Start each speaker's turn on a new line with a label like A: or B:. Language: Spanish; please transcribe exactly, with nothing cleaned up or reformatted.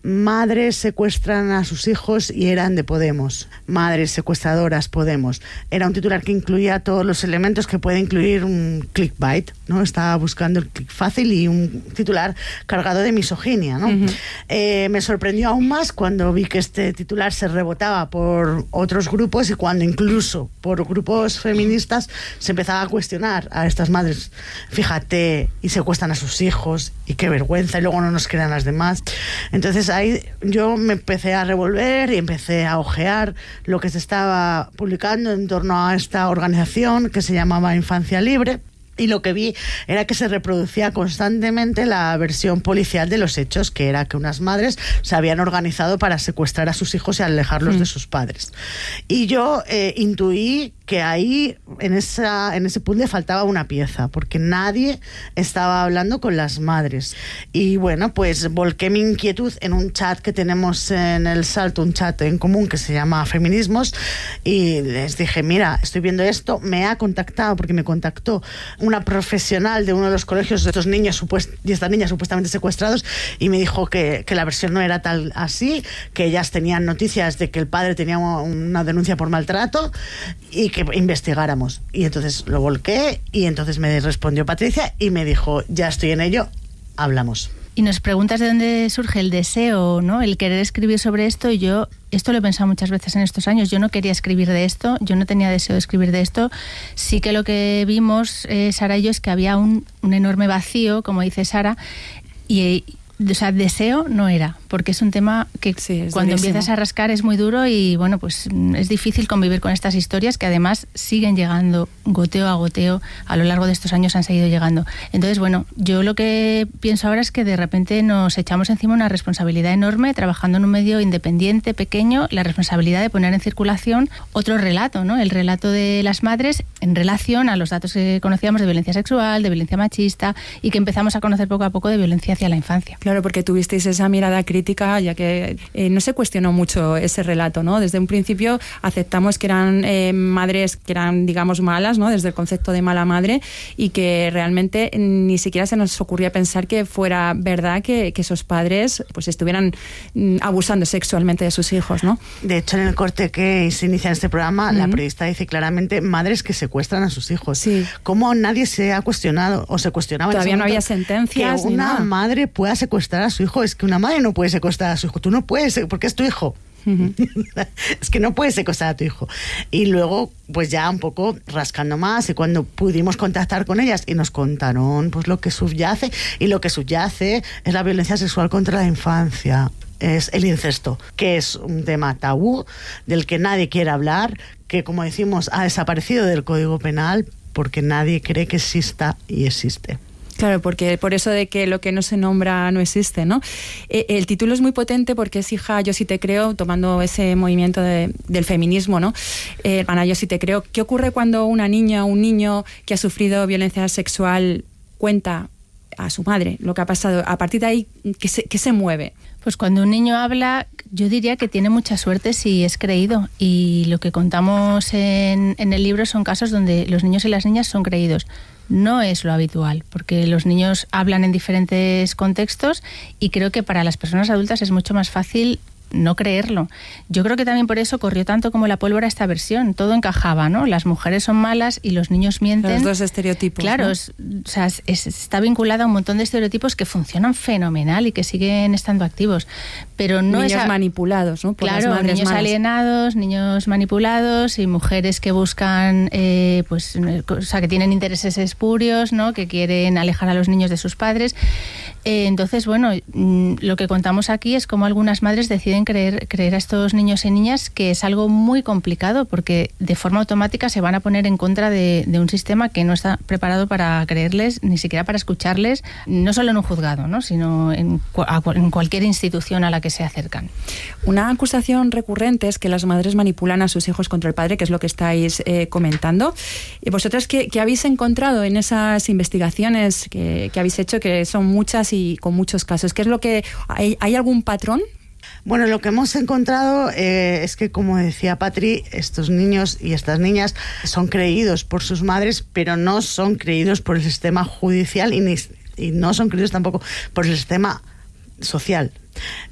A: Madres secuestran a sus hijos y eran de Podemos. Madres secuestradoras Podemos. Era un titular que incluía todos los elementos que puede incluir un clickbait, ¿no? Estaba buscando el click fácil y un titular cargado de misoginia, ¿no? Uh-huh. Eh, me sorprendió aún más cuando vi que este titular se rebotaba por otros grupos y cuando incluso por grupos feministas se empezaba a cuestionar a estas madres. Fíjate, y secuestran a sus hijos, y qué vergüenza, y luego no nos crean las demás. Entonces ahí yo me empecé a revolver y empecé a ojear lo que se estaba publicando en torno a esta organización que se llamaba Infancia Libre. Y lo que vi era que se reproducía constantemente la versión policial de los hechos, que era que unas madres se habían organizado para secuestrar a sus hijos y alejarlos mm. de sus padres. Y yo eh, intuí que ahí, en, esa, en ese punto, faltaba una pieza, porque nadie estaba hablando con las madres. Y bueno, pues volqué mi inquietud en un chat que tenemos en El Salto, un chat en común que se llama Feminismos, y les dije, mira, estoy viendo esto, me ha contactado, porque me contactó una profesional de uno de los colegios de estos niños supuest- y estas niñas supuestamente secuestrados, y me dijo que, que la versión no era tal así, que ellas tenían noticias de que el padre tenía una denuncia por maltrato y que investigáramos. Y entonces lo volqué y entonces me respondió Patricia y me dijo, ya estoy en ello, hablamos.
B: Y nos preguntas de dónde surge el deseo, ¿no? El querer escribir sobre esto. Y yo, esto lo he pensado muchas veces en estos años, yo no quería escribir de esto, yo no tenía deseo de escribir de esto. Sí que lo que vimos, eh, Sara y yo, es que había un, un enorme vacío, como dice Sara, y, o sea, deseo no era, porque es un tema que sí, cuando durísimo. Empiezas a rascar es muy duro y bueno, pues es difícil convivir con estas historias que además siguen llegando goteo a goteo, a lo largo de estos años han seguido llegando. Entonces, bueno, yo lo que pienso ahora es que de repente nos echamos encima una responsabilidad enorme trabajando en un medio independiente, pequeño, la responsabilidad de poner en circulación otro relato, ¿no? El relato de las madres en relación a los datos que conocíamos de violencia sexual, de violencia machista y que empezamos a conocer poco a poco de violencia hacia la infancia.
C: Claro, porque tuvisteis esa mirada crítica, ya que eh, no se cuestionó mucho ese relato, ¿no? Desde un principio aceptamos que eran eh, madres que eran, digamos, malas, ¿no? Desde el concepto de mala madre, y que realmente ni siquiera se nos ocurría pensar que fuera verdad que, que esos padres pues estuvieran mm, abusando sexualmente de sus hijos, ¿no?
A: De hecho, en el corte que se inicia en este programa, uh-huh. la periodista dice claramente madres que secuestran a sus hijos.
C: Sí.
A: ¿Cómo nadie se ha cuestionado o se cuestionaba?
C: Todavía no había sentencias
A: que
C: ni
A: una
C: nada.
A: madre pueda secuestrar a su hijo. Es que una madre no puede secuestrar a su hijo. Tú no puedes, porque es tu hijo. Uh-huh. Es que no puedes secuestrar a tu hijo. Y luego, pues ya un poco rascando más, y cuando pudimos contactar con ellas y nos contaron pues lo que subyace, y lo que subyace es la violencia sexual contra la infancia, es el incesto, que es un tema tabú del que nadie quiere hablar, que, como decimos, ha desaparecido del Código Penal porque nadie cree que exista, y existe.
C: Claro, porque por eso de que lo que no se nombra no existe, ¿no? Eh, el título es muy potente porque es Hija, yo sí te creo, tomando ese movimiento de, del feminismo, ¿no? Eh, Hermana, yo sí te creo. ¿Qué ocurre cuando una niña o un niño que ha sufrido violencia sexual cuenta a su madre lo que ha pasado? A partir de ahí, ¿qué se, qué se mueve?
B: Pues cuando un niño habla, yo diría que tiene mucha suerte si es creído. Y lo que contamos en, en el libro son casos donde los niños y las niñas son creídos. No es lo habitual, porque los niños hablan en diferentes contextos y creo que para las personas adultas es mucho más fácil no creerlo. Yo creo que también por eso corrió tanto como la pólvora esta versión. Todo encajaba, ¿no? Las mujeres son malas y los niños mienten.
C: Los dos estereotipos.
B: Claro,
C: ¿no?
B: es, o sea, es, es, está vinculada a un montón de estereotipos que funcionan fenomenal y que siguen estando activos. Pero no
C: niños
B: es a...
C: manipulados, ¿no? Por
B: claro,
C: las madres
B: niños
C: malas.
B: alienados, niños manipulados y mujeres que buscan, eh, pues, o sea, que tienen intereses espurios, ¿no? Que quieren alejar a los niños de sus padres. Eh, entonces, bueno, lo que contamos aquí es cómo algunas madres deciden creer, creer a estos niños y niñas, que es algo muy complicado porque de forma automática se van a poner en contra de, de un sistema que no está preparado para creerles, ni siquiera para escucharles, no solo en un juzgado, ¿no? Sino en, a, en cualquier institución a la que se acercan.
C: Una acusación recurrente es que las madres manipulan a sus hijos contra el padre, que es lo que estáis eh, comentando. ¿Y vosotras qué, qué habéis encontrado en esas investigaciones que, que habéis hecho, que son muchas y con muchos casos? ¿Qué es lo que hay, hay algún patrón?
A: Bueno, lo que hemos encontrado eh, es que, como decía Patri, estos niños y estas niñas son creídos por sus madres, pero no son creídos por el sistema judicial y, ni, y no son creídos tampoco por el sistema social.